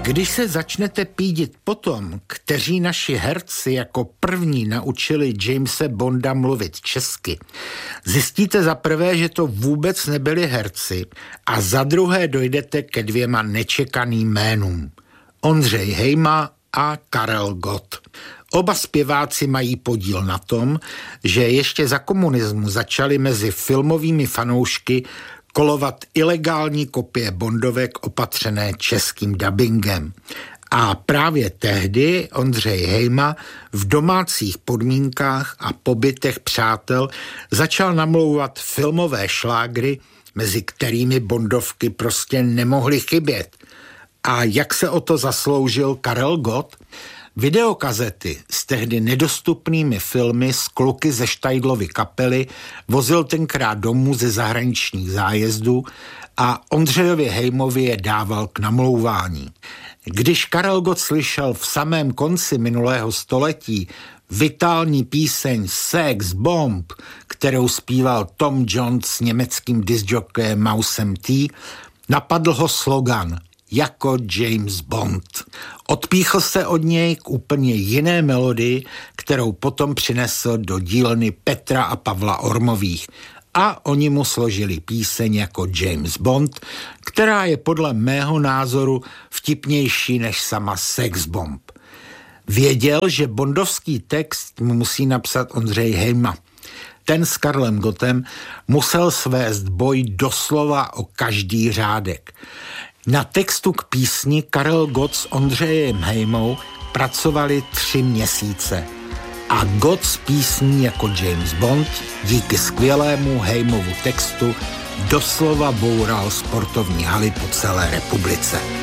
Když se začnete pídit potom, kteří naši herci jako první naučili Jamese Bonda mluvit česky, zjistíte za prvé, že to vůbec nebyli herci a za druhé dojdete ke dvěma nečekaným jménům. Ondřej Hejma a Karel Gott. Oba zpěváci mají podíl na tom, že ještě za komunismu začaly mezi filmovými fanoušky kolovat ilegální kopie bondovek opatřené českým dabingem. A právě tehdy Ondřej Hejma v domácích podmínkách a pobytech přátel začal namlouvat filmové šlágry, mezi kterými bondovky prostě nemohly chybět. A jak se o to zasloužil Karel Gott? Videokazety s tehdy nedostupnými filmy z kluky ze Štajdlovy kapely vozil tenkrát domů ze zahraničních zájezdů a Ondřejovi Hejmovi je dával k namlouvání. Když Karel Gott slyšel v samém konci minulého století vitální píseň Sex Bomb, kterou zpíval Tom Jones s německým discjockeyem Mousem T., napadl ho slogan jako James Bond. Odpíchl se od něj k úplně jiné melodii, kterou potom přinesl do dílny Petra a Pavla Ormových. A oni mu složili píseň jako James Bond, která je podle mého názoru vtipnější než sama Sex Bomb. Věděl, že bondovský text mu musí napsat Ondřej Hejma. Ten s Karlem Gottem musel svést boj doslova o každý řádek. Na textu k písni Karel Gott s Ondřejem Hejmou pracovali 3 měsíce. A Gott s písní jako James Bond díky skvělému Hejmovu textu doslova boural sportovní haly po celé republice.